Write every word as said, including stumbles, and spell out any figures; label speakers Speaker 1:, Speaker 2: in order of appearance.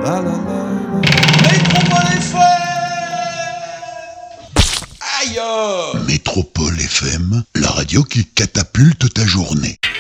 Speaker 1: La, la, la, la. Métropole F M. Aïe.
Speaker 2: Métropole F M, la radio qui catapulte ta journée.